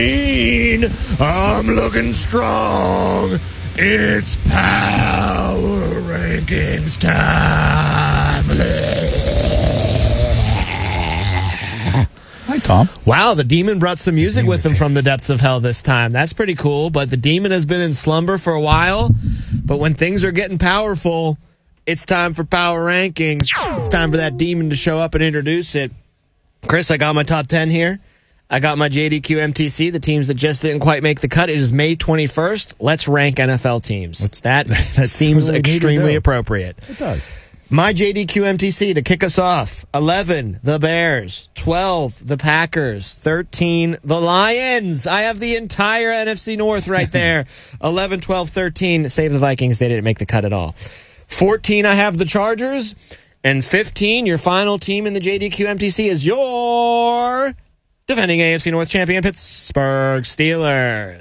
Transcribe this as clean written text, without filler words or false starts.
I'm looking strong. It's Power Rankings time. Hi, Tom. Wow, the demon brought some music with him from the depths of hell this time. That's pretty cool, but the demon has been in slumber for a while. But when things are getting powerful, it's time for Power Rankings. It's time for that demon to show up and introduce it. Chris, I got my top 10 here. I got my JDQ MTC, the teams that just didn't quite make the cut. It is May 21st. Let's rank NFL teams. That seems extremely appropriate. It does. My JDQ MTC to kick us off. 11, the Bears. 12, the Packers. 13, the Lions. I have the entire NFC North right there. 11, 12, 13. Save the Vikings. They didn't make the cut at all. 14, I have the Chargers. And 15, your final team in the JDQ MTC is your defending AFC North champion, Pittsburgh Steelers.